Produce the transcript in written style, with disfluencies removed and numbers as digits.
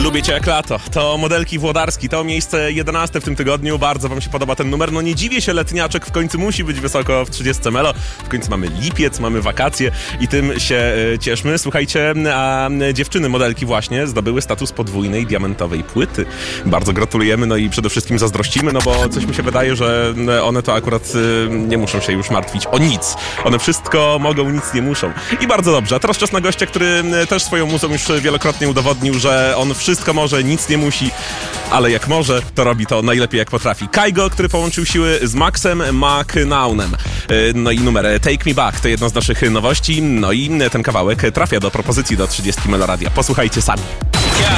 Lubię cię jak lato. To Modelki Włodarski, to miejsce 11 w tym tygodniu. Bardzo wam się podoba ten numer. No nie dziwię się, letniaczek w końcu musi być wysoko w 30 melo. W końcu mamy lipiec, mamy wakacje i tym się cieszmy. Słuchajcie, a dziewczyny Modelki właśnie zdobyły status podwójnej diamentowej płyty. Bardzo gratulujemy, no i przede wszystkim zazdrościmy, no bo coś mi się wydaje, że one to akurat nie muszą się już martwić o nic. One wszystko mogą, nic nie muszą. I bardzo dobrze. A teraz czas na gościa, który też swoją muzą już wielokrotnie udowodnił, że on wszystko może, nic nie musi, ale jak może, to robi to najlepiej jak potrafi. Kygo, który połączył siły z Maxem McNaunem. No i numer Take Me Back to jedno z naszych nowości. No i ten kawałek trafia do propozycji do 30 Meloradia. Posłuchajcie sami.